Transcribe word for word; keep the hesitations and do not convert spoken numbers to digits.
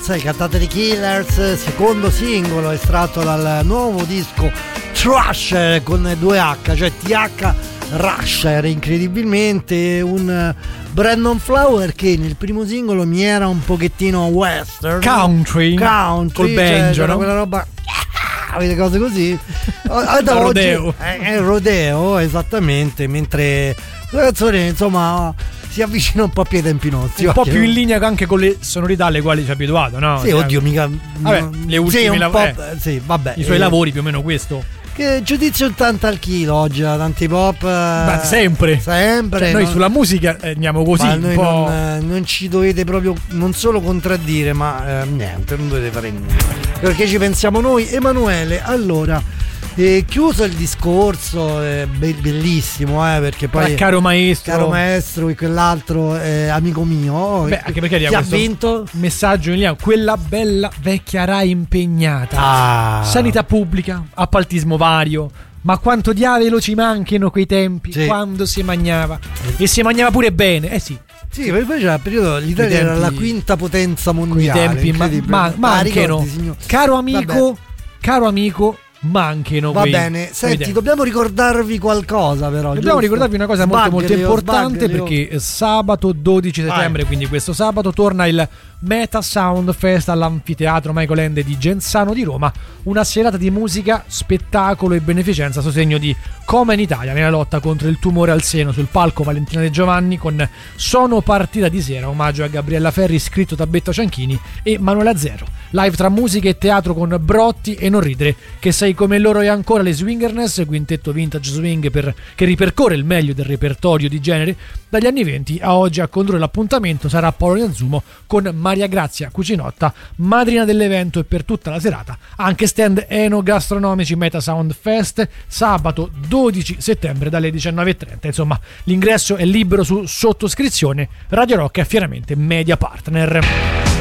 Sai, cantate di Killers, secondo singolo estratto dal nuovo disco Thrasher con due H, cioè T H Rusher, incredibilmente un Brandon Flower che nel primo singolo mi era un pochettino western, country, country col banjo, cioè, no? quella roba, avete cose così. Da rodeo. È, è il rodeo, esattamente, mentre la canzone insomma si avvicina un po' più ai tempi nostri, un po' più in linea anche con le sonorità alle quali ci è abituato, no? Sì, oddio, mica vabbè, le ultime sì, lavori, eh, sì, vabbè, i suoi eh, lavori più o meno questo. Che giudizio ottanta al chilo oggi da tanti pop. Ma sempre sempre cioè, noi non, sulla musica eh, andiamo così ma un noi po'. non, eh, non ci dovete proprio non solo contraddire, ma eh, niente, non dovete fare niente perché ci pensiamo noi. Emanuele, allora eh, chiuso il discorso, eh, be- bellissimo, eh, perché poi eh, caro maestro, caro maestro e quell'altro eh, amico mio. Beh, anche perché chi ha vinto? Messaggio in linea, quella bella vecchia Rai impegnata, ah. sanità pubblica, appaltismo vario. Ma quanto diavolo ci manchino quei tempi, sì, quando si mangiava e si mangiava pure bene, eh sì. Sì, poi c'era il periodo l'Italia tempi, era la quinta potenza mondiale. Quei tempi ma, ma, manchino, ah, caro amico, caro amico, manchino. Va quei, bene, senti, dobbiamo ricordarvi qualcosa però. Dobbiamo giusto? ricordarvi una cosa molto molto importante, sbagglio. perché sabato dodici settembre, ah, quindi questo sabato, torna il Meta Sound Fest all'Anfiteatro Michael Ende di Genzano di Roma, una serata di musica, spettacolo e beneficenza a sostegno di Coma in Italia nella lotta contro il tumore al seno. Sul palco Valentina De Giovanni con Sono partita di sera, omaggio a Gabriella Ferri, scritto Tabetta Cianchini e Manuela Zero. Live tra musica e teatro con Brotti e Non ridere, Che sei come loro e ancora le Swingerness, quintetto vintage swing per, che ripercorre il meglio del repertorio di genere dagli anni venti a oggi. A condurre l'appuntamento sarà Paolo Ianzumo con Maria Grazia Cucinotta, madrina dell'evento, e per tutta la serata anche stand enogastronomici. Meta Sound Fest sabato dodici settembre dalle diciannove e trenta. Insomma, l'ingresso è libero su sottoscrizione. Radio Rock è fieramente media partner.